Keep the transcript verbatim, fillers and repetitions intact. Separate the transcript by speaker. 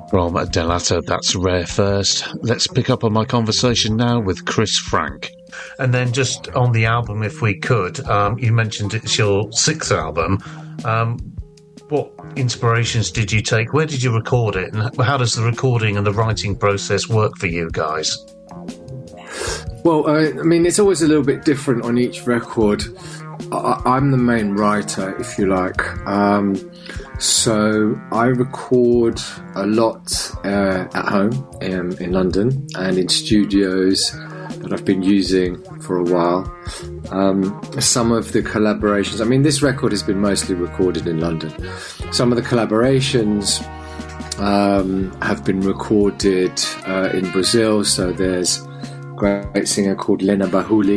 Speaker 1: From Delato, that's Rare First. Let's pick up on my conversation now with Chris Frank. And then just on the album, if we could, um, you mentioned it's your sixth album. Um, what inspirations did you take? Where did you record it? And how does the recording and the writing process work for you guys?
Speaker 2: Well, uh, I mean, it's always a little bit different on each record. I- I'm the main writer, if you like. Um, so I record a lot uh, at home in, in London and in studios that I've been using for a while. Um, some of the collaborations, I mean, this record has been mostly recorded in London. Some of the collaborations um, have been recorded uh, in Brazil. So there's a great singer called Lena Bahuli,